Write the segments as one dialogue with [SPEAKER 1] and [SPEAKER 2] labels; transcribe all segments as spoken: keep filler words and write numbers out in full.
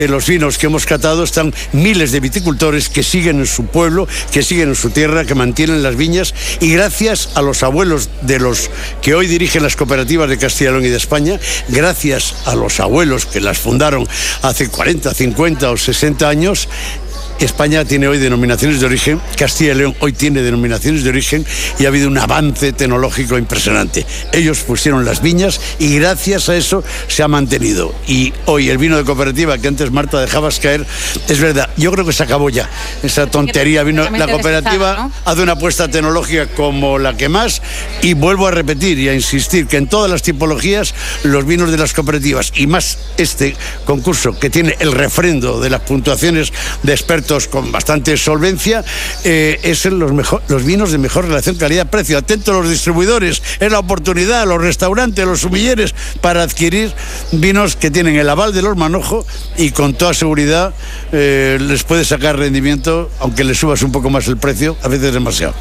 [SPEAKER 1] En los vinos que hemos catado están miles de viticultores que siguen en su pueblo, que siguen en su tierra, que mantienen las viñas, y gracias a los abuelos de los que hoy dirigen las cooperativas de Castilla y León y de España, gracias a los abuelos que las fundaron hace cuarenta, cincuenta o sesenta años, España tiene hoy denominaciones de origen, Castilla y León hoy tiene denominaciones de origen y ha habido un avance tecnológico impresionante. Ellos pusieron las viñas y gracias a eso se ha mantenido. Y hoy el vino de cooperativa que antes, Marta, dejabas caer, es verdad, yo creo que se acabó ya esa tontería. Vino, la cooperativa, ¿no?, hace una apuesta tecnológica como la que más, y vuelvo a repetir y a insistir que en todas las tipologías los vinos de las cooperativas, y más este concurso que tiene el refrendo de las puntuaciones de expertos con bastante solvencia, eh, es los, mejor, los vinos de mejor relación calidad-precio. Atentos los distribuidores, es la oportunidad, los restaurantes, los sumilleres, para adquirir vinos que tienen el aval de los manojos y con toda seguridad eh, les puede sacar rendimiento, aunque le subas un poco más el precio, a veces demasiado.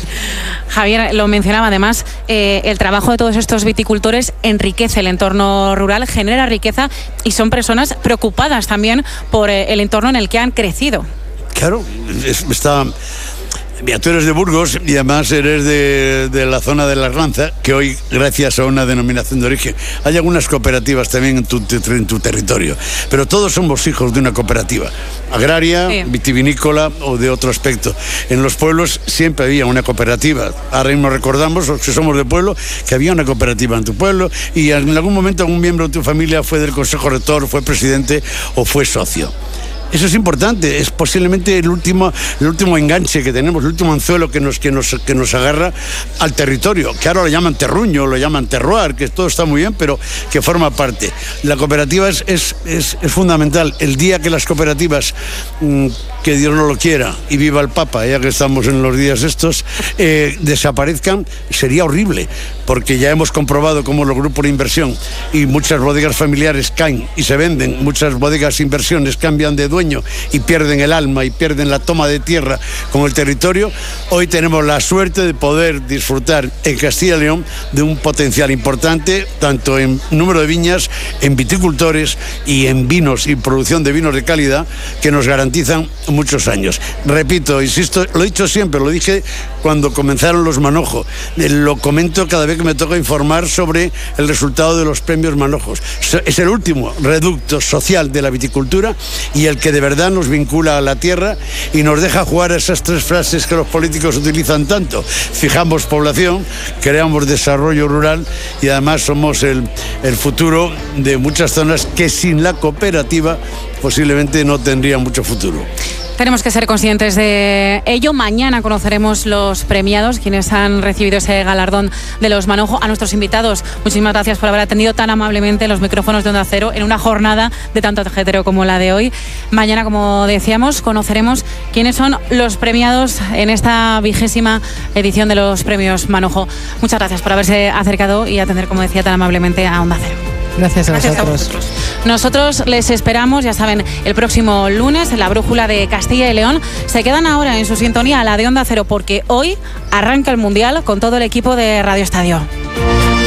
[SPEAKER 2] Javier lo mencionaba además, eh, el trabajo de todos estos viticultores enriquece el entorno rural, genera riqueza y son personas preocupadas también por eh, el entorno en el que han crecido.
[SPEAKER 1] Claro, es, está... Mira, tú eres de Burgos y además eres de, de la zona de la Arlanza, que hoy, gracias a una denominación de origen, hay algunas cooperativas también en tu, en tu territorio, pero todos somos hijos de una cooperativa, agraria, sí, vitivinícola o de otro aspecto. En los pueblos siempre había una cooperativa. Ahora mismo recordamos, los que somos de pueblo, que había una cooperativa en tu pueblo y en algún momento algún miembro de tu familia fue del consejo rector, fue presidente o fue socio. Eso es importante, es posiblemente el último, el último enganche que tenemos, el último anzuelo que nos, que, nos, que nos agarra al territorio, que ahora lo llaman terruño, lo llaman terroir, que todo está muy bien, pero que forma parte. La cooperativa es, es, es, es fundamental. El día que las cooperativas, mmm, que Dios no lo quiera, y viva el Papa, ya que estamos en los días estos, eh, desaparezcan, sería horrible, porque ya hemos comprobado cómo los grupos de inversión y muchas bodegas familiares caen y se venden, muchas bodegas de inversiones cambian de dueño y pierden el alma y pierden la toma de tierra con el territorio. Hoy tenemos la suerte de poder disfrutar en Castilla y León de un potencial importante, tanto en número de viñas, en viticultores y en vinos y producción de vinos de calidad, que nos garantizan muchos años. Repito, insisto, lo he dicho siempre, lo dije cuando comenzaron los manojos, lo comento cada vez que me toca informar sobre el resultado de los premios manojos. Es el último reducto social de la viticultura y el que de verdad nos vincula a la tierra y nos deja jugar a esas tres frases que los políticos utilizan tanto: fijamos población, creamos desarrollo rural y además somos el, el futuro de muchas zonas que sin la cooperativa posiblemente no tendrían mucho futuro.
[SPEAKER 2] Tenemos que ser conscientes de ello. Mañana conoceremos los premiados, quienes han recibido ese galardón de los manojos. A nuestros invitados, muchísimas gracias por haber atendido tan amablemente los micrófonos de Onda Cero en una jornada de tanto ajetero como la de hoy. Mañana, como decíamos, conoceremos quiénes son los premiados en esta vigésima edición de los premios Manojo. Muchas gracias por haberse acercado y atender, como decía, tan amablemente a Onda Cero.
[SPEAKER 3] Gracias a
[SPEAKER 2] Gracias
[SPEAKER 3] vosotros.
[SPEAKER 2] a vosotros. Nosotros les esperamos, ya saben, el próximo lunes en la Brújula de Castilla y León. Se quedan ahora en su sintonía a la de Onda Cero, porque hoy arranca el Mundial con todo el equipo de Radio Estadio.